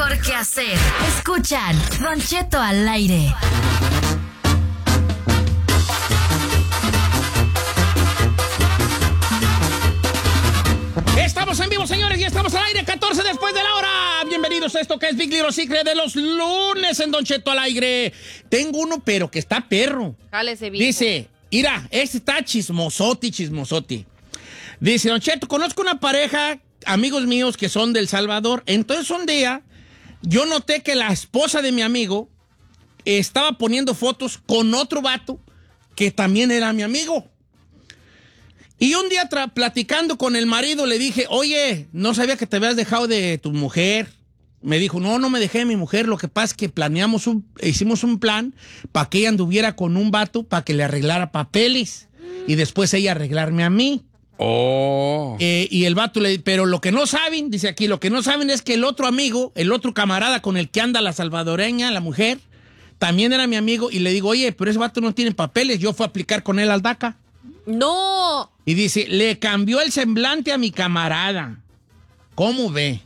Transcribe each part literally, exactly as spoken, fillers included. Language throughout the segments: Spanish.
por qué hacer. Escuchan Don Cheto al aire. Estamos en vivo, señores, y estamos al aire, catorce después de la hora. Bienvenidos a esto que es Big Little Secret de los lunes en Don Cheto al aire. Tengo uno, pero que está perro. Jálese, viejo. Dice, mira, este está chismosote, chismosote. Dice, Don Cheto, conozco una pareja, amigos míos que son del Salvador. Entonces un día, yo noté que la esposa de mi amigo estaba poniendo fotos con otro vato que también era mi amigo. Y un día tra- platicando con el marido le dije, oye, no sabía que te habías dejado de tu mujer. Me dijo, no, no me dejé de mi mujer, lo que pasa es que planeamos un, hicimos un plan para que ella anduviera con un vato para que le arreglara papeles y después ella arreglarme a mí. Oh. Eh, y el vato le, pero lo que no saben, dice aquí, lo que no saben es que el otro amigo, el otro camarada con el que anda la salvadoreña, la mujer, también era mi amigo y le digo, oye, pero ese vato no tiene papeles, yo fui a aplicar con él al DACA. ¡No! Y dice, le cambió el semblante a mi camarada. ¿Cómo ve?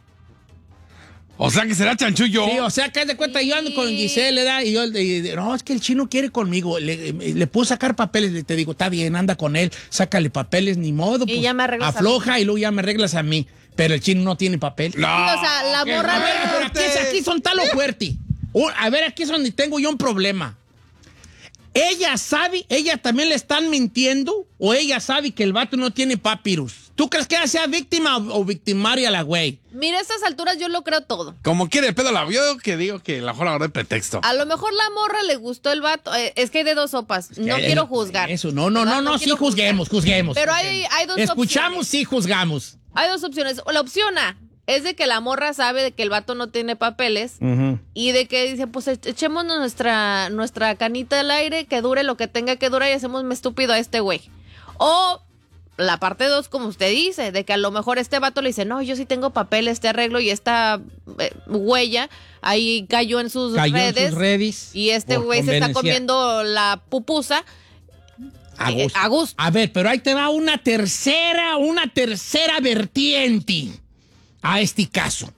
O sea que será chanchullo. Sí, o sea, que haz de cuenta, Sí. yo ando con Giselle, ¿verdad? Y yo, y- y- no, es que el chino quiere conmigo. Le, le puedo sacar papeles. Le te digo, está bien, anda con él, sácale papeles, ni modo. Y Pues, ya me arreglas a afloja y luego ya me arreglas a mí. Pero el chino no tiene papel. No. O sea, la qué morra A ver, le- pero aquí, es- aquí son talo fuerte. Uh, A ver, aquí es donde tengo yo un problema. Ella sabe, ella también le están mintiendo, o ella sabe que el vato no tiene papyrus. ¿Tú crees que ella sea víctima o, o victimaria la güey? Mira, a estas alturas yo lo creo todo. Como quiere pedo la vio, que digo que la mejor agarré pretexto. A lo mejor la morra le gustó el vato. Eh, es que hay de dos sopas. No Eh, quiero eh, juzgar. Eso, no, no, ¿verdad? no, no, sí quiero juzguemos, juzgar. juzguemos. Pero hay, hay dos Escuchamos, opciones. sí juzgamos. Hay dos opciones. La opción A es de que la morra sabe de que el vato no tiene papeles y de que dice, pues eche- echemos nuestra, nuestra canita al aire, que dure lo que tenga que durar y hacemos me estúpido a este güey. O la parte dos, como usted dice, de que a lo mejor este vato le dice, no, yo sí tengo papeles, te arreglo, y esta eh, huella ahí cayó en sus Cayó en redes. sus redes Y este por güey se está conveniencia. comiendo la pupusa. A Eh, gusto. a gusto. A ver, pero ahí te va una tercera, una tercera vertiente a este caso.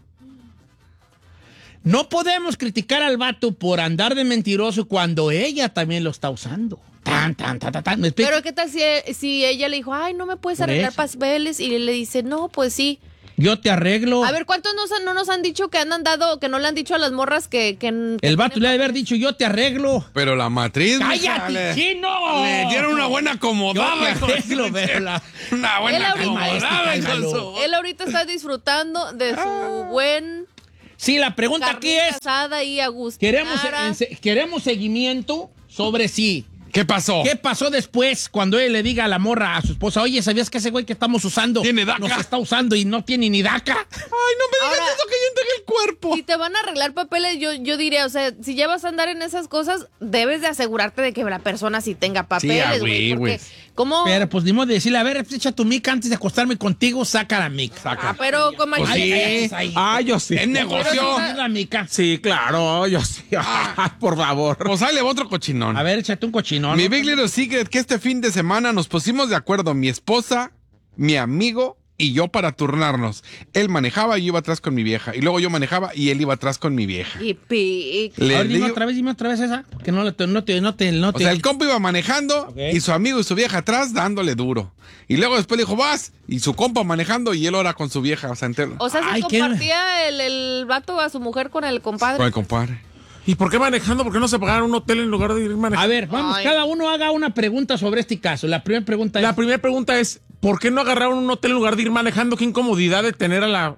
No podemos criticar al vato por andar de mentiroso cuando ella también lo está usando. Tan, tan, tan, tan, tan. ¿Me explico? Pero qué tal si, si ella le dijo, ay, no me puedes Por arreglar eso. papeles, y le dice, no, pues sí. Yo te arreglo. A ver, ¿cuántos nos han- no nos han dicho que han andado, que no le han dicho a las morras que... que que El vato tienen le ha de haber dicho, yo te arreglo. Pero la matriz. mija, ¡Cállate, le- chino! Le dieron una buena Yo acomodada. te hijo de arreglo, su- verla. Una Él buena ahorita- acomodada, Ay, hijo de maestro, su- Él ahorita está disfrutando de su buen Sí, la pregunta aquí carnita es, asada y a gusto. queremos, Cara. en- se- queremos seguimiento sobre sí. ¿Qué pasó? ¿Qué pasó después cuando él le diga a la morra, a su esposa, oye, ¿sabías que ese güey que estamos usando Tiene DACA? nos está usando y no tiene ni DACA? Ay, no me digas Ahora- eso, que yo entregué el cuerpo. Si te van a arreglar papeles, yo, yo diría, o sea, si ya vas a andar en esas cosas, debes de asegurarte de que la persona sí tenga papeles, ah, güey. güey, porque, güey. ¿cómo? Pero pues ni modo de decirle, a ver, echa tu mica antes de acostarme contigo, saca la mica. Ah, pero como Pues aquí- sí. Ay, ay, Ah, yo sí. Es negocio. ay, la mica. Sí, claro, yo sí. Por favor. Pues ahí le va otro cochinón. A ver, échate un cochinón. Mi ¿no? Big Little Secret, que este fin de semana nos pusimos de acuerdo, mi esposa, mi amigo y yo, para turnarnos. Él manejaba y yo iba atrás con mi vieja. Y luego yo manejaba y él iba atrás con mi vieja. Y pic. Le A ver, dime digo- otra vez, dime otra vez esa, porque no, le- no te, no te, no o te... sea, el compa iba manejando Ok. y su amigo y su vieja atrás dándole duro. Y luego después le dijo, vas. Y su compa manejando y él ahora con su vieja. O sea, entero. O sea, se Ay, qué- compartía el, el vato a su mujer con el compadre. Con el compadre. ¿Y por qué manejando? ¿Por qué no se pagaron un hotel en lugar de ir manejando? A ver, vamos, Ay. cada uno haga una pregunta sobre este caso. La primera pregunta es... La primera pregunta es, ¿por qué no agarraron un hotel en lugar de ir manejando? ¿Qué incomodidad de tener a la...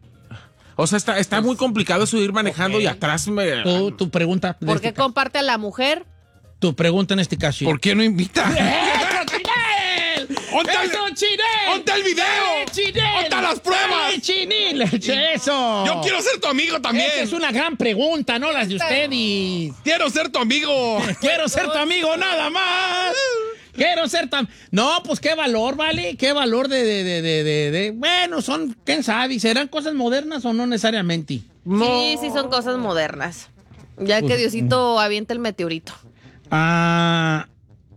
O sea, está, está muy complicado eso de ir manejando Ok. y atrás me... tu, tu pregunta. de ¿Por este qué caso. comparte a la mujer? Tu pregunta en este caso. ¿Por qué no invita? ¡Eh, Chinel! ¡Onta el- ¡Eso, Chinel! ¡Onta el video! ¡Eh, Chinel! ¡Onta las pruebas! ¡Eh, Chinel! ¡Eso! Yo quiero ser tu amigo también. Esa es una gran pregunta, no las de usted y... Quiero ser tu amigo. Quiero ser tu amigo, nada más. Quiero ser tan... No, pues qué valor, ¿vale? Qué valor de... de, de, de, de- de- Bueno, son... ¿Quién sabe? ¿Serán cosas modernas o no necesariamente? No. Sí, sí son cosas modernas. Ya Pues, que Diosito avienta el meteorito. Ah...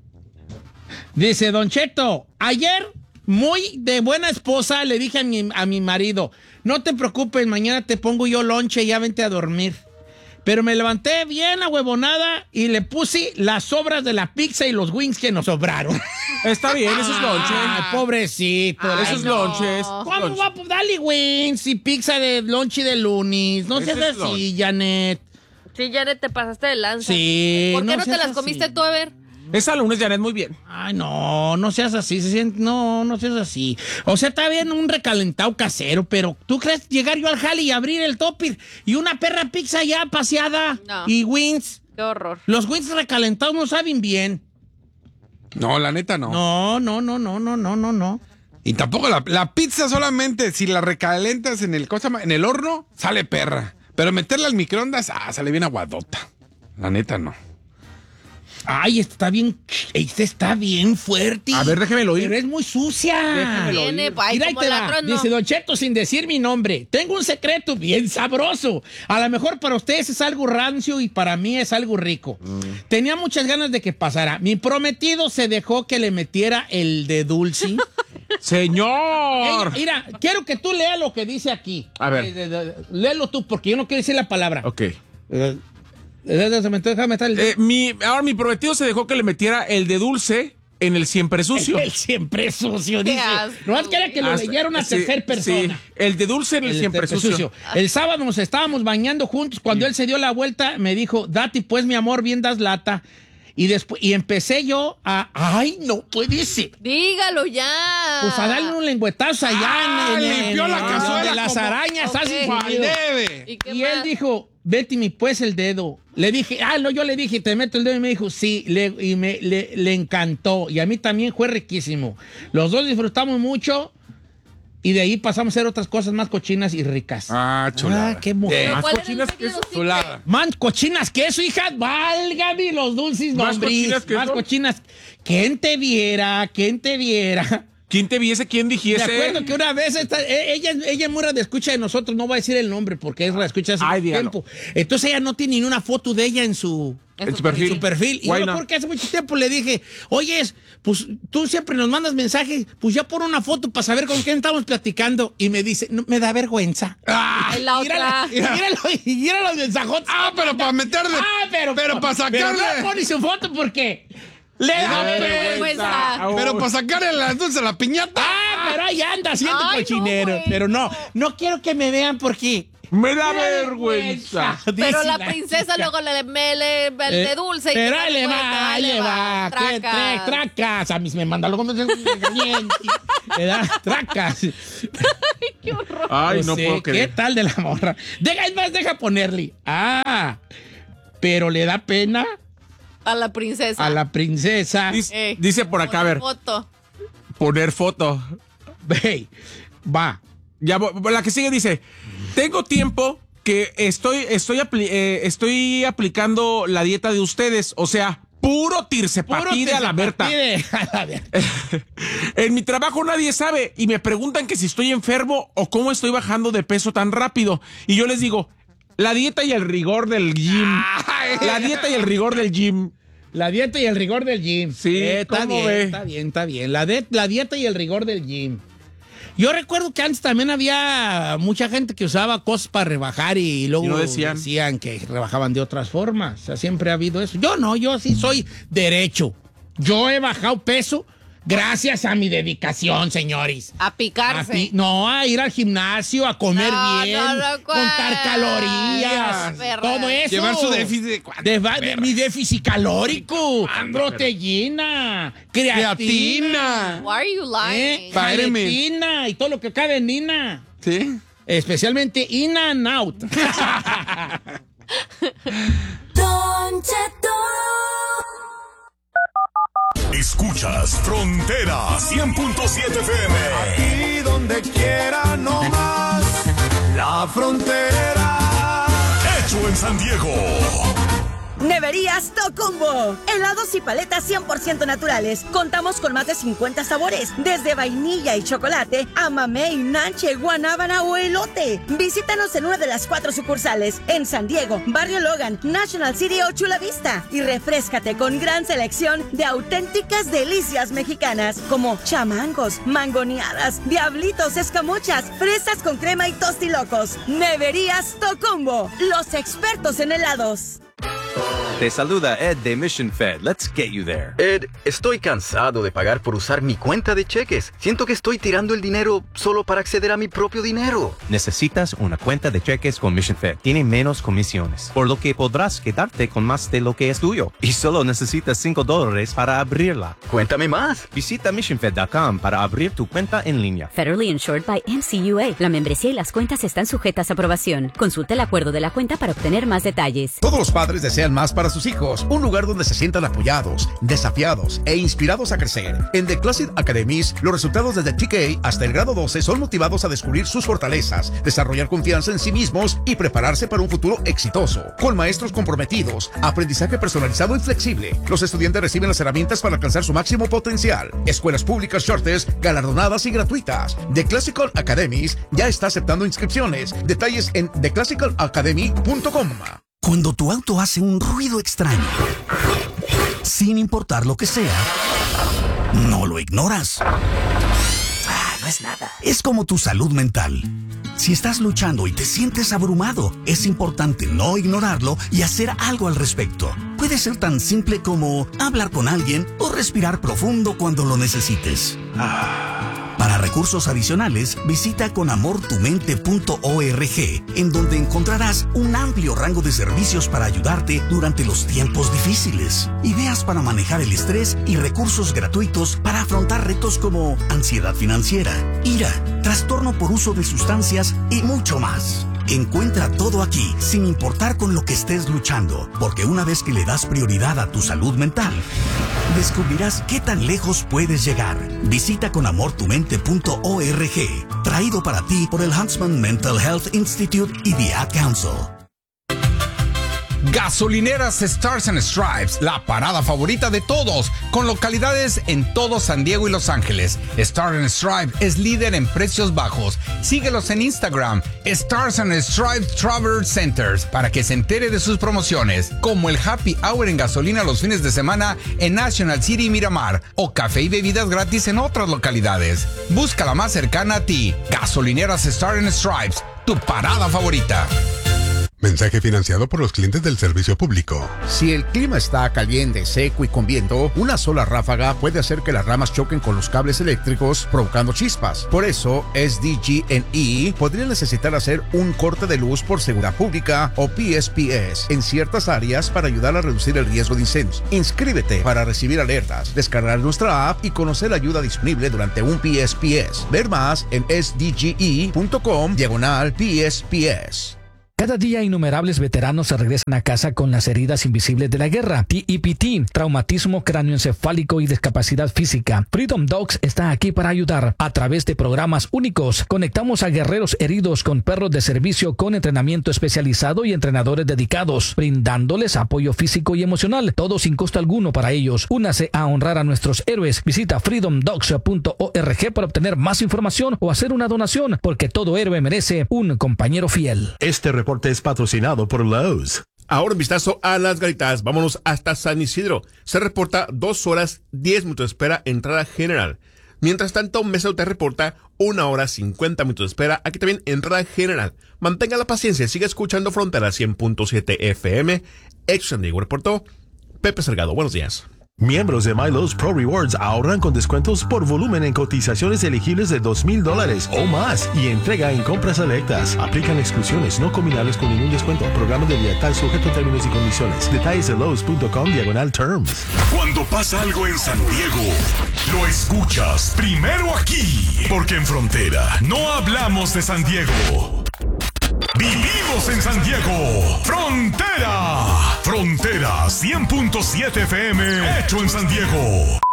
Dice Don Cheto, ayer, muy de buena esposa, le dije a mi, a mi marido, no te preocupes, mañana te pongo yo lonche y ya vente a dormir. Pero me levanté bien ahuevonada y le puse las sobras de la pizza y los wings que nos sobraron. Está bien, eso es lonche. Ay, pobrecito. Ay, Eso es no. lonche. es ¿Cómo lonche. va a darle wings y pizza de lonche de lunis? No Ese seas es así, Janet. Sí, Janet, te pasaste de lanza. Sí, ¿Por qué no no, te seas las comiste así. tú, a ver? Esa lunes, Janet, muy bien. Ay, no, no seas así, se siente, no, no seas así. O sea, está bien un recalentado casero, pero ¿tú crees llegar yo al jale y abrir el topper y una perra pizza ya paseada No. y wings? Qué horror. Los wings recalentados no saben bien. No, la neta no. No, no, no, no, no, no, no, no. Y tampoco la, la pizza solamente, si la recalentas en el, cosa, en el horno, sale perra. Pero meterla al microondas, ah, sale bien aguadota. La neta no. Ay, esta está bien, esta está bien fuerte. A ver, déjemelo oír. Pero es muy sucia. Déjamelo Viene, oír. ay, Mira, ahí como te la va. trueno. Dice Don Cheto sin decir mi nombre. Tengo un secreto bien sabroso. A lo mejor para ustedes es algo rancio y para mí es algo rico. Tenía muchas ganas de que pasara. Mi prometido se dejó que le metiera el de dulce. ¡Señor! Ella- mira, quiero que tú leas lo que dice aquí. A ver. Eh, de- de- léelo tú, porque yo no quiero decir la palabra. Ok. Eh, eh, déjame, déjame estar el, Eh, mi, ahora mi prometido se dejó que le metiera el de dulce en el siempre sucio. el siempre sucio, Qué dice. asco, No más que era que lo Hasta- leyera una sí, tercera persona. sí, el de dulce en el, El siempre siempre sucio. El sábado nos estábamos bañando juntos. Cuando él se dio la vuelta, me dijo, Dati, pues mi amor, bien das lata. Y después, y empecé yo a, ay, no puede ser. Dígalo ya. Pues a darle un lengüetazo allá Ah, en, en- limpió en- la en cazuela donde las como- arañas Ok. hacen ¡Cual sonido. debe! ¿Y qué Y más? él dijo, Betty, mi pues el dedo. Le dije, ah, no, yo le dije, te meto el dedo. Y me dijo, sí, le, y me, le, le encantó. Y a mí también fue riquísimo. Los dos disfrutamos mucho. Y de ahí pasamos a hacer otras cosas más cochinas y ricas. Ah, chulada. Ah, qué mujer. ¿Pero más cuál era el cochinas que pedido, eso, sí? Chulada. Man, cochinas que eso, hija. Válgame los dulces Más nombres. cochinas que Más eso. cochinas. ¿Quién te viera? ¿Quién te viera? ¿Quién te viese? ¿Quién Me dijese? acuerdo que una vez esta- eh, ella, ella es muy de escucha de nosotros, no voy a decir el nombre porque es escucha hace Ay, mucho dígalo. tiempo. Entonces ella no tiene ni una foto de ella en su, En su en perfil. su perfil. Y Why yo not? porque hace mucho tiempo le dije, oye, pues tú siempre nos mandas mensajes, pues ya pon una foto para saber con quién estamos platicando. Y me dice, no, me da vergüenza. Ah, En la mírala, otra. míralo, míralo los mensajotes. Ah, pero para meterle. Ah, pero, pero para Pero sacarle. no pone su foto porque le da Ay, vergüenza. vergüenza. Ah, Pero oh. para sacarle las dulces a la piñata. Ah, pero ahí anda haciendo Ay, no, cochinero. güey. Pero no, no quiero que me vean porque... Me da me da vergüenza. Pero dice la princesa chica. luego le, me, le, el Eh, de dulce. y Pero te ahí le cuenta, va, ahí le va. ¿Qué? Tracas. Tre- Tracas. A mí me manda luego me le da tracas. Qué horror. Ay, no sé, puedo ¿Qué creer. tal de la morra? Deja, es más, deja ponerle. Ah, pero le da pena A la princesa. a la princesa. Dice, Eh, dice por acá, a Pon ver, foto. poner foto. Hey, va. Ya, vo- la que sigue dice, tengo tiempo que estoy, estoy, apli- eh, estoy aplicando la dieta de ustedes, o sea, puro tircepatide a la Berta. Tircepatide a la Berta. En mi trabajo nadie sabe y me preguntan que si estoy enfermo o cómo estoy bajando de peso tan rápido. Y yo les digo, la dieta y el rigor del gym. La dieta y el rigor del gym. La dieta y el rigor del gym. Sí, Eh, está ¿cómo bien, ve? está bien, está bien. La, de- la dieta y el rigor del gym. Yo recuerdo que antes también había mucha gente que usaba cosas para rebajar y luego Y no decían. decían que rebajaban de otras formas. O sea, siempre ha habido eso. Yo no, yo sí soy derecho. Yo he bajado peso gracias a mi dedicación, señores. A A picarse. pi- no, a ir al gimnasio, a comer No, bien, no, no, contar ¿cuál? calorías, Perra. todo eso. Llevar su déficit de cuánto, De va- de perra. mi déficit calórico, proteína, creatina, Creatina. Why are you eh, lying? Páreme. gelatina y todo lo que cabe en Ina. ¿Sí? Especialmente In and Out. Don Cheto. Escuchas Frontera cien punto siete F M. Y donde quiera no más la frontera. Hecho en San Diego. Neverías Tocumbo. Helados y paletas cien por ciento naturales. Contamos con más de cincuenta sabores, desde vainilla y chocolate a mamey, nanche, guanábana o elote. Visítanos en una de las cuatro sucursales, en San Diego, Barrio Logan, National City o Chula Vista. Y refréscate con gran selección de auténticas delicias mexicanas, como chamangos, mangoneadas, diablitos, escamochas, fresas con crema y tostilocos. Neverías Tocumbo, los expertos en helados. Te saluda Ed de Mission Fed. Let's get you there. Ed, estoy cansado de pagar por usar mi cuenta de cheques. Siento que estoy tirando el dinero solo para acceder a mi propio dinero. Necesitas una cuenta de cheques con Mission Fed. Tiene menos comisiones, por lo que podrás quedarte con más de lo que es tuyo. Y solo necesitas cinco dólares para abrirla. Cuéntame más. Visita mission fed punto com para abrir tu cuenta en línea. Federally insured by M C U A. La membresía y las cuentas están sujetas a aprobación. Consulta el acuerdo de la cuenta para obtener más detalles. Todos los padres desean más para sus hijos, un lugar donde se sientan apoyados, desafiados e inspirados a crecer. En The Classic Academies, los resultados desde T K hasta el grado doce son motivados a descubrir sus fortalezas, desarrollar confianza en sí mismos y prepararse para un futuro exitoso. Con maestros comprometidos, aprendizaje personalizado y flexible, los estudiantes reciben las herramientas para alcanzar su máximo potencial. Escuelas públicas Shortest, galardonadas y gratuitas. The Classical Academies ya está aceptando inscripciones. Detalles en the classical academy punto com. Cuando tu auto hace un ruido extraño, sin importar lo que sea, no lo ignoras. Ah, no es nada. Es como tu salud mental. Si estás luchando y te sientes abrumado, es importante no ignorarlo y hacer algo al respecto. Puede ser tan simple como hablar con alguien o respirar profundo cuando lo necesites. Para recursos adicionales, visita con amor tu mente punto org, en donde encontrarás un amplio rango de servicios para ayudarte durante los tiempos difíciles, ideas para manejar el estrés y recursos gratuitos para afrontar retos como ansiedad financiera, ira, trastorno por uso de sustancias y mucho más. Encuentra todo aquí, sin importar con lo que estés luchando, porque una vez que le das prioridad a tu salud mental, descubrirás qué tan lejos puedes llegar. Visita con amor tu mente punto org, traído para ti por el Huntsman Mental Health Institute y The Ad Council. Gasolineras Stars and Stripes, la parada favorita de todos, con localidades en todo San Diego y Los Ángeles. Stars and Stripes es líder en precios bajos. Síguelos en Instagram, Stars and Stripes Travel Centers, para que se entere de sus promociones, como el Happy Hour en gasolina los fines de semana en National City y Miramar, o café y bebidas gratis en otras localidades. Busca la más cercana a ti. Gasolineras Stars and Stripes, tu parada favorita. Mensaje financiado por los clientes del servicio público. Si el clima está caliente, seco y con viento, una sola ráfaga puede hacer que las ramas choquen con los cables eléctricos, provocando chispas. Por eso, S D G and E podría necesitar hacer un corte de luz por seguridad pública o P S P S en ciertas áreas para ayudar a reducir el riesgo de incendios. Inscríbete para recibir alertas, descargar nuestra app y conocer la ayuda disponible durante un P S P S. Ver más en S D G E punto com diagonal P S P S. Cada día innumerables veteranos se regresan a casa con las heridas invisibles de la guerra. T E P T, traumatismo cráneoencefálico y discapacidad física. Freedom Dogs está aquí para ayudar. A través de programas únicos, conectamos a guerreros heridos con perros de servicio con entrenamiento especializado y entrenadores dedicados, brindándoles apoyo físico y emocional, todo sin costo alguno para ellos. Únase a honrar a nuestros héroes. Visita freedom dogs punto org para obtener más información o hacer una donación, porque todo héroe merece un compañero fiel. Este reporte es patrocinado por Lowe's. Ahora un vistazo a las garitas. Vámonos hasta San Isidro. Se reporta dos horas, diez minutos de espera, entrada general. Mientras tanto, Mesa te reporta una hora, cincuenta minutos de espera. Aquí también entrada general. Mantenga la paciencia. Sigue escuchando Frontera cien punto siete F M. Hecho San Diego reportó Pepe Salgado. Buenos días. Miembros de MyLowe's Pro Rewards ahorran con descuentos por volumen en cotizaciones elegibles de dos mil dólares o más y entrega en compras selectas. Aplican exclusiones no combinables con ningún descuento. Programa de lealtad sujeto a términos y condiciones. Detalles de Lowe's punto com diagonal terms. Cuando pasa algo en San Diego, lo escuchas primero aquí, porque en Frontera no hablamos de San Diego. Vivimos en San Diego. Frontera. Frontera cien punto siete F M. Hecho en San Diego.